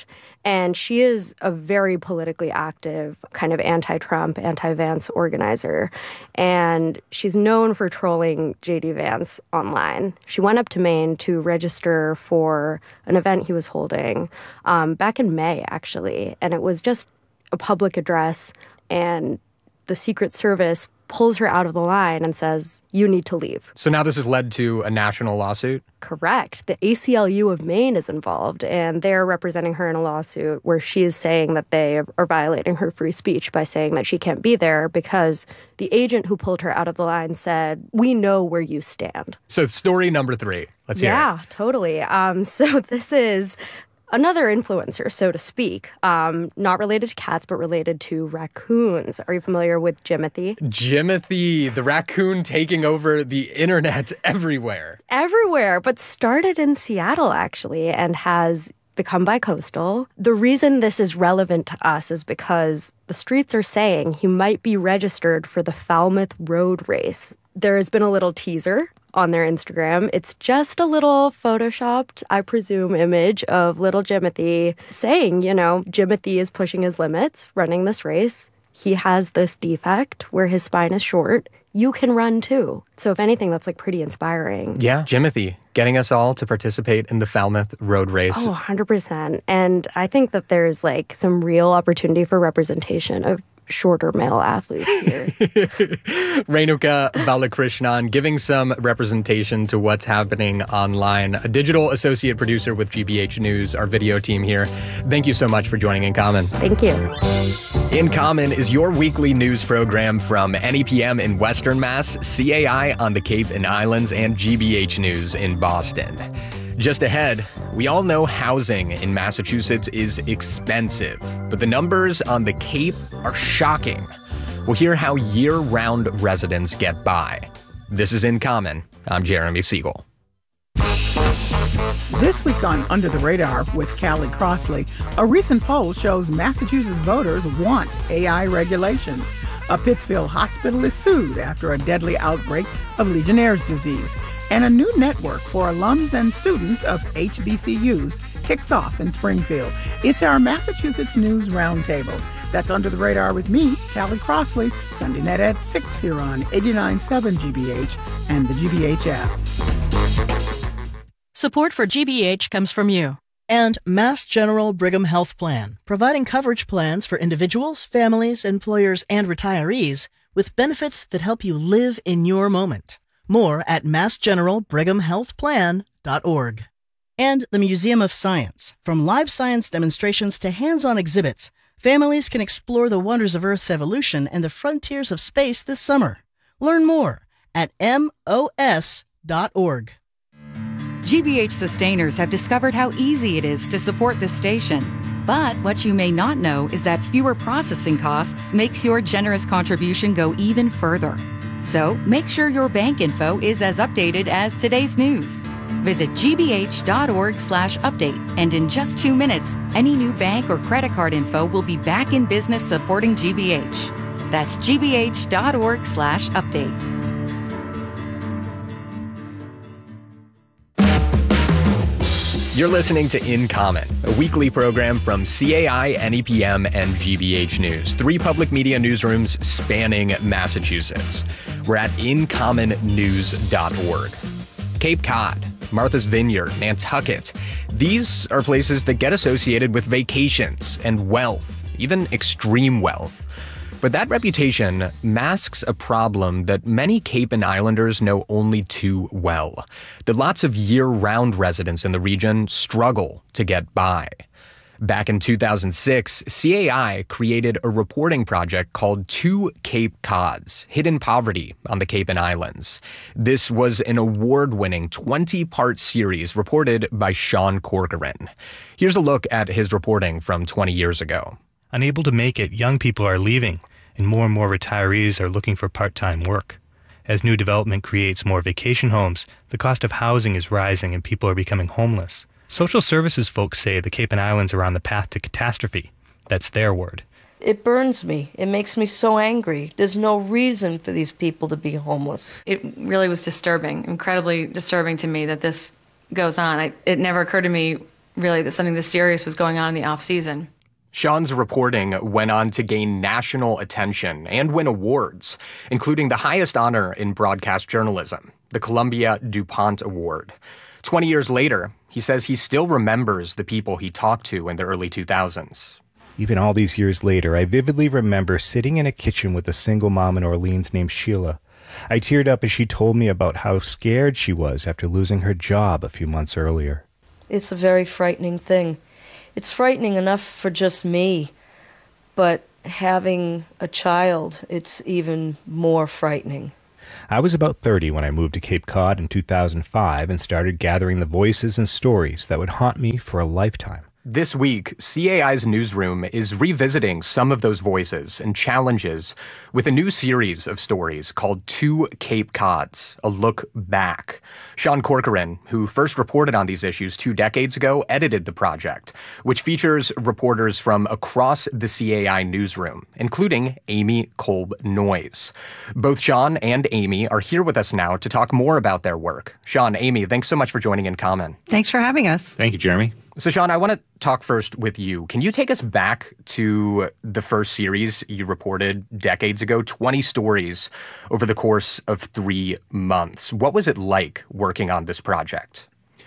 And she is a very politically active kind of anti-Trump, anti-Vance organizer. And she's known for trolling J D Vance online. She went up to Maine to register for an event he was holding um, back in May, actually. And it was just a public address, and the Secret Service pulls her out of the line and says, you need to leave. So now this has led to a national lawsuit? Correct. The A C L U of Maine is involved, and they're representing her in a lawsuit where she is saying that they are violating her free speech by saying that she can't be there because the agent who pulled her out of the line said, we know where you stand. So story number three. Let's hear yeah, it. Yeah, totally. Um, so this is another influencer, so to speak, um, not related to cats, but related to raccoons. Are you familiar with Jimothy? Jimothy, the raccoon taking over the internet everywhere. Everywhere, but started in Seattle, actually, and has become bicoastal. The reason this is relevant to us is because the streets are saying he might be registered for the Falmouth Road Race. There has been a little teaser on their Instagram. It's just a little photoshopped, I presume, image of little Jimothy saying, you know, Jimothy is pushing his limits, running this race. He has this defect where his spine is short. You can run too. So if anything, that's like pretty inspiring. Yeah, Jimothy, getting us all to participate in the Falmouth Road Race. Oh, one hundred percent. And I think that there's like some real opportunity for representation of shorter male athletes here. Renuka Balakrishnan giving some representation to what's happening online. A digital associate producer with G B H News, our video team here. Thank you so much for joining In Common. Thank you. In Common is your weekly news program from N E P M in Western Mass, C A I on the Cape and Islands, and G B H News in Boston. Just ahead, we all know housing in Massachusetts is expensive, but the numbers on the Cape are shocking. We'll hear how year-round residents get by. This is In Common. I'm Jeremy Siegel. This week on Under the Radar with Callie Crossley, a recent poll shows Massachusetts voters want A I regulations. A Pittsfield hospital is sued after a deadly outbreak of Legionnaire's disease. And a new network for alums and students of H B C Us kicks off in Springfield. It's our Massachusetts News Roundtable. That's Under the Radar with me, Callie Crossley, Sunday night at six here on eighty-nine point seven G B H and the G B H app. Support for G B H comes from you. And Mass General Brigham Health Plan, providing coverage plans for individuals, families, employers, and retirees with benefits that help you live in your moment. More at mass general brigham health plan dot org. And the Museum of Science. From live science demonstrations to hands-on exhibits, families can explore the wonders of Earth's evolution and the frontiers of space this summer. Learn more at M O S dot org. G B H sustainers have discovered how easy it is to support this station. But what you may not know is that fewer processing costs makes your generous contribution go even further. So make sure your bank info is as updated as today's news. Visit G B H dot org slash update, and in just two minutes, any new bank or credit card info will be back in business supporting G B H. That's G B H dot org slash update. You're listening to In Common, a weekly program from C A I, N E P M, and G B H News, three public media newsrooms spanning Massachusetts. We're at in common news dot org. Cape Cod, Martha's Vineyard, Nantucket. These are places that get associated with vacations and wealth, even extreme wealth. But that reputation masks a problem that many Cape and Islanders know only too well, that lots of year-round residents in the region struggle to get by. Back in two thousand six, C A I created a reporting project called Two Cape Cods, Hidden Poverty on the Cape and Islands. This was an award-winning twenty-part series reported by Sean Corcoran. Here's a look at his reporting from twenty years ago. Unable to make it, young people are leaving, and more and more retirees are looking for part-time work. As new development creates more vacation homes, the cost of housing is rising and people are becoming homeless. Social services folks say the Cape and Islands are on the path to catastrophe. That's their word. It burns me. It makes me so angry. There's no reason for these people to be homeless. It really was disturbing, incredibly disturbing to me that this goes on. I, it never occurred to me really that something this serious was going on in the off season. Sean's reporting went on to gain national attention and win awards, including the highest honor in broadcast journalism, the Columbia DuPont Award. Twenty years later, he says he still remembers the people he talked to in the early two thousands. Even all these years later, I vividly remember sitting in a kitchen with a single mom in Orleans named Sheila. I teared up as she told me about how scared she was after losing her job a few months earlier. It's a very frightening thing. It's frightening enough for just me, but having a child, it's even more frightening. I was about thirty when I moved to Cape Cod in two thousand five and started gathering the voices and stories that would haunt me for a lifetime. This week, C A I's newsroom is revisiting some of those voices and challenges with a new series of stories called Two Cape Cods, A Look Back. Sean Corcoran, who first reported on these issues two decades ago, edited the project, which features reporters from across the C A I newsroom, including Amy Kolb Noyes. Both Sean and Amy are here with us now to talk more about their work. Sean, Amy, thanks so much for joining In Common. Thanks for having us. Thank you, Jeremy. So, Sean, I want to talk first with you. Can you take us back to the first series you reported decades ago, twenty stories over the course of three months? What was it like working on this project?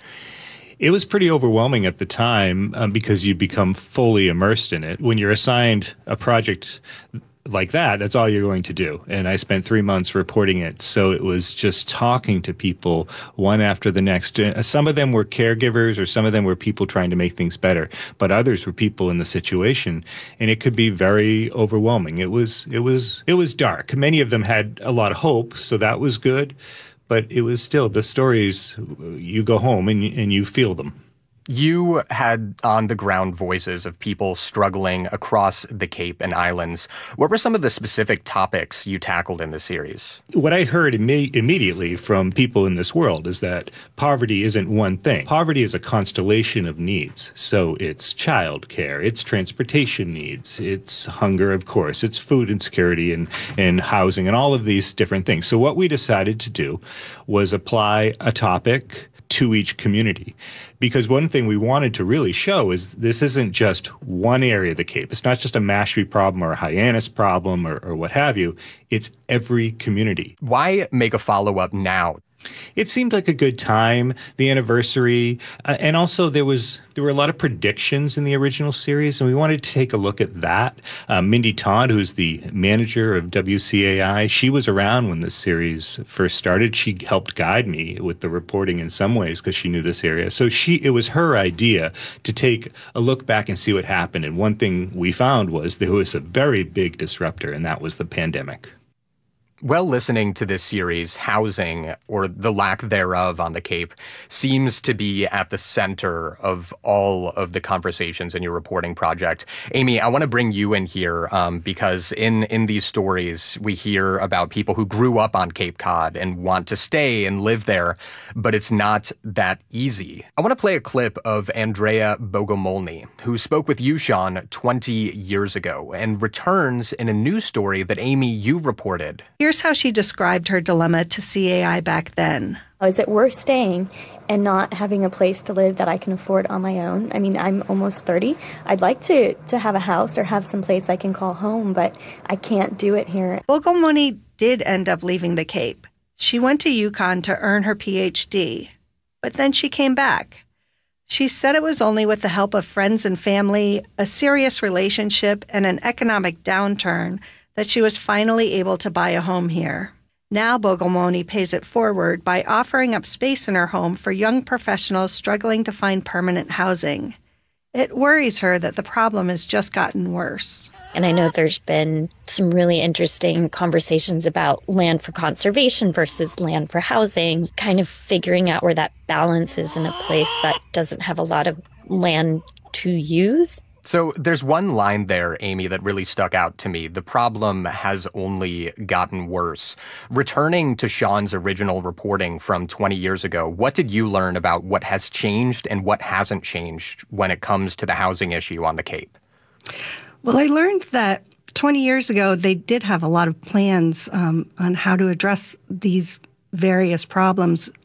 It was pretty overwhelming at the time um, because you become fully immersed in it. When you're assigned a project like that, that's all you're going to do. And I spent three months reporting it. So it was just talking to people one after the next. Some of them were caregivers or some of them were people trying to make things better, but others were people in the situation. And it could be very overwhelming. It was, it was, it was dark. Many of them had a lot of hope. So that was good. But it was still the stories, you go home and, and you feel them. You had on-the-ground voices of people struggling across the Cape and islands. What were some of the specific topics you tackled in this series? What I heard imme- immediately from people in this world is that poverty isn't one thing. Poverty is a constellation of needs. So it's childcare, it's transportation needs, it's hunger, of course, it's food insecurity and, and housing and all of these different things. So what we decided to do was apply a topic to each community. Because one thing we wanted to really show is this isn't just one area of the Cape. It's not just a Mashpee problem or a Hyannis problem or, or what have you. It's every community. Why make a follow-up now? It seemed like a good time, the anniversary, uh, and also there was there were a lot of predictions in the original series, and we wanted to take a look at that. Uh, Mindy Todd, who's the manager of W C A I, she was around when this series first started. She helped guide me with the reporting in some ways because she knew this area. So she it was her idea to take a look back and see what happened. And one thing we found was there was a very big disruptor, and that was the pandemic. Well, listening to this series, housing, or the lack thereof on the Cape, seems to be at the center of all of the conversations in your reporting project. Amy, I want to bring you in here um, because in, in these stories, we hear about people who grew up on Cape Cod and want to stay and live there, but it's not that easy. I want to play a clip of Andrea Bogomolny, who spoke with you, Sean, twenty years ago and returns in a news story that, Amy, you reported. Here's how she described her dilemma to C A I back then. Is it worth staying and not having a place to live that I can afford on my own? I mean, I'm almost thirty. I'd like to, to have a house or have some place I can call home, but I can't do it here. Bogomolny did end up leaving the Cape. She went to UConn to earn her P H D, but then she came back. She said it was only with the help of friends and family, a serious relationship, and an economic downturn that she was finally able to buy a home here. Now Bogomolny pays it forward by offering up space in her home for young professionals struggling to find permanent housing. It worries her that the problem has just gotten worse. And I know there's been some really interesting conversations about land for conservation versus land for housing, kind of figuring out where that balance is in a place that doesn't have a lot of land to use. So there's one line there, Amy, that really stuck out to me. The problem has only gotten worse. Returning to Sean's original reporting from twenty years ago, what did you learn about what has changed and what hasn't changed when it comes to the housing issue on the Cape? Well, I learned that twenty years ago, they did have a lot of plans um, on how to address these various problems.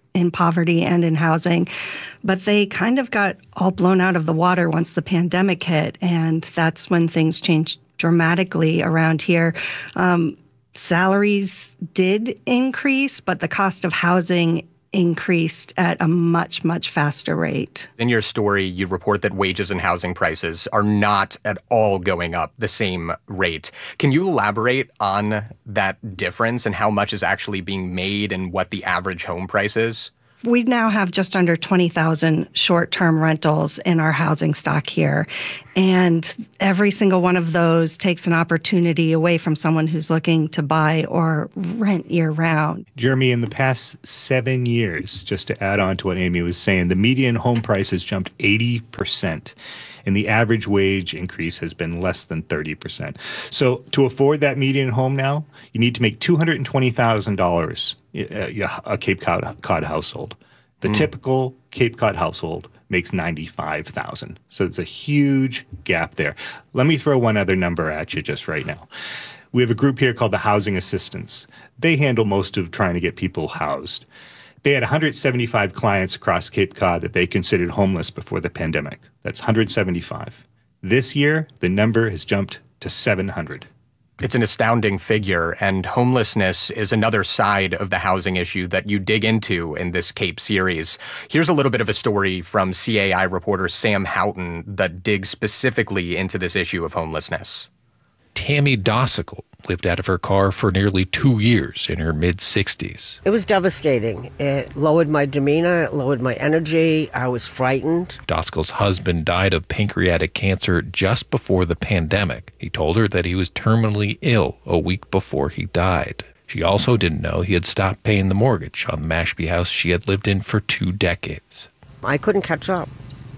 in poverty and in housing. But they kind of got all blown out of the water once the pandemic hit, and that's when things changed dramatically around here. Um, salaries did increase, but the cost of housing increased at a much, much faster rate. In your story, you report that wages and housing prices are not at all going up the same rate. Can you elaborate on that difference and how much is actually being made and what the average home price is? We now have just under twenty thousand short-term rentals in our housing stock here. And every single one of those takes an opportunity away from someone who's looking to buy or rent year-round. Jeremy, in the past seven years, just to add on to what Amy was saying, the median home price has jumped eighty percent. And the average wage increase has been less than thirty percent. So to afford that median home now, you need to make two hundred twenty thousand dollars a Cape Cod, Cod household. The mm. typical Cape Cod household makes ninety-five thousand dollars. So there's a huge gap there. Let me throw one other number at you just right now. We have a group here called the Housing Assistants. They handle most of trying to get people housed. They had one hundred seventy-five clients across Cape Cod that they considered homeless before the pandemic. That's one hundred seventy-five. This year, the number has jumped to seven hundred. It's an astounding figure, and homelessness is another side of the housing issue that you dig into in this Cape series. Here's a little bit of a story from C A I reporter Sam Houghton that digs specifically into this issue of homelessness. Tammy Dossicle lived out of her car for nearly two years in her mid-sixties. It was devastating. It lowered my demeanor, it lowered my energy. I was frightened. Dossicle's husband died of pancreatic cancer just before the pandemic. He told her that he was terminally ill a week before he died. She also didn't know he had stopped paying the mortgage on the Mashpee house she had lived in for two decades. I couldn't catch up.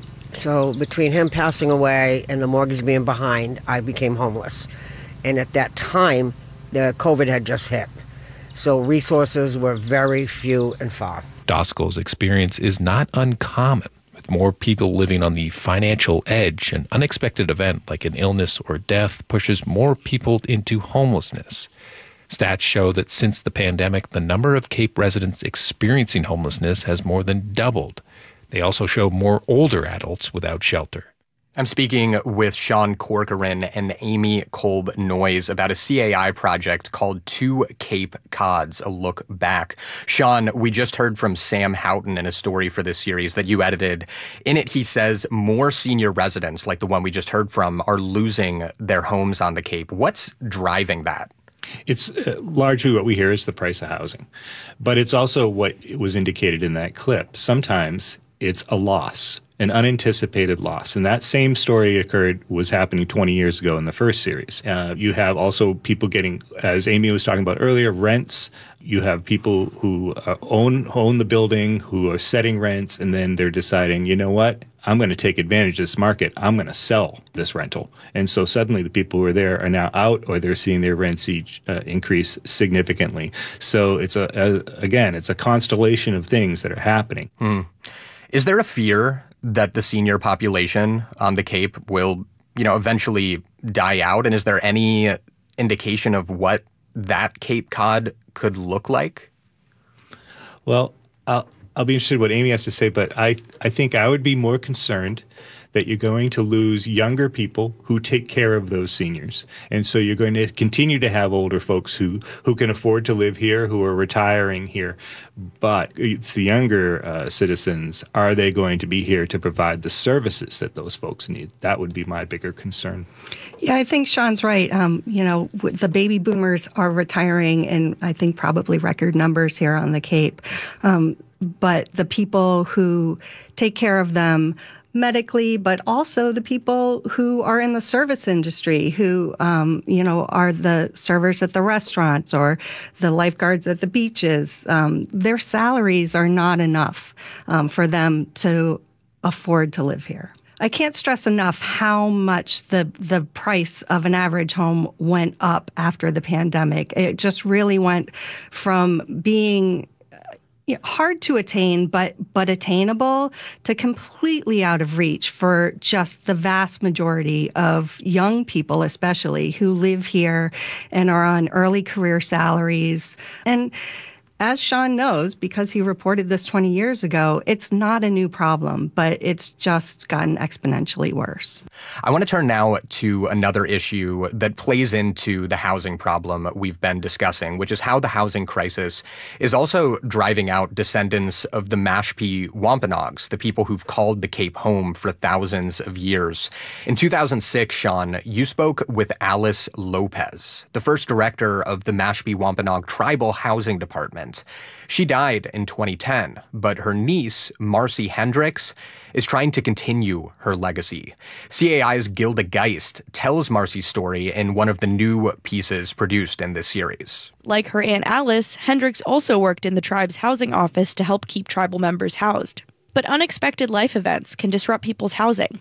So between him passing away and the mortgage being behind, I became homeless. And at that time, the COVID had just hit. So resources were very few and far. Dossicle's experience is not uncommon. With more people living on the financial edge, an unexpected event like an illness or death pushes more people into homelessness. Stats show that since the pandemic, the number of Cape residents experiencing homelessness has more than doubled. They also show more older adults without shelter. I'm speaking with Sean Corcoran and Amy Kolb Noyes about a C A I project called Two Cape Cods, A Look Back. Sean, we just heard from Sam Houghton in a story for this series that you edited. In it, he says more senior residents, like the one we just heard from, are losing their homes on the Cape. What's driving that? It's uh, largely what we hear is the price of housing. But it's also what was indicated in that clip. Sometimes it's a loss. An unanticipated loss. And that same story occurred, was happening twenty years ago in the first series. Uh, you have also people getting, as Amy was talking about earlier, rents. You have people who uh, own own the building, who are setting rents, and then they're deciding, you know what, I'm going to take advantage of this market. I'm going to sell this rental. And so suddenly the people who are there are now out, or they're seeing their rents each uh, increase significantly. So it's, a, a again, it's a constellation of things that are happening. Hmm. Is there a fear that the senior population on the Cape will, you know, eventually die out? And is there any indication of what that Cape Cod could look like? Well, I'll, I'll be interested in what Amy has to say, but I, I think I would be more concerned that you're going to lose younger people who take care of those seniors. And so you're going to continue to have older folks who, who can afford to live here, who are retiring here. But it's the younger uh, citizens. Are they going to be here to provide the services that those folks need? That would be my bigger concern. Yeah, I think Sean's right. Um, you know, the baby boomers are retiring in, I think, probably record numbers here on the Cape. Um, but the people who take care of them medically, but also the people who are in the service industry, who, um, you know, are the servers at the restaurants or the lifeguards at the beaches. Um, their salaries are not enough um, for them to afford to live here. I can't stress enough how much the the price of an average home went up after the pandemic. It just really went from being You know, hard to attain, but but attainable, to completely out of reach for just the vast majority of young people, especially, who live here and are on early career salaries. And As Sean knows, because he reported this twenty years ago, it's not a new problem, but it's just gotten exponentially worse. I want to turn now to another issue that plays into the housing problem we've been discussing, which is how the housing crisis is also driving out descendants of the Mashpee Wampanoags, the people who've called the Cape home for thousands of years. In two thousand six, Sean, you spoke with Alice Lopez, the first director of the Mashpee Wampanoag Tribal Housing Department. She died in twenty ten, but her niece, Marcy Hendricks, is trying to continue her legacy. C A I's Gilda Geist tells Marcy's story in one of the new pieces produced in this series. Like her Aunt Alice, Hendricks also worked in the tribe's housing office to help keep tribal members housed. But unexpected life events can disrupt people's housing.